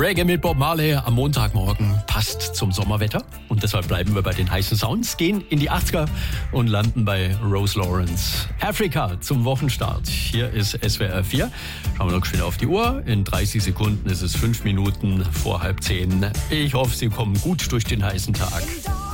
Reggae mit Bob Marley am Montagmorgen passt zum Sommerwetter und deshalb bleiben wir bei den heißen Sounds, gehen in die 80er und landen bei Rose Lawrence. Africa zum Wochenstart. Hier ist SWR 4. Schauen wir noch schnell auf die Uhr. In 30 Sekunden ist es 5 Minuten vor 9:30. Ich hoffe, Sie kommen gut durch den heißen Tag.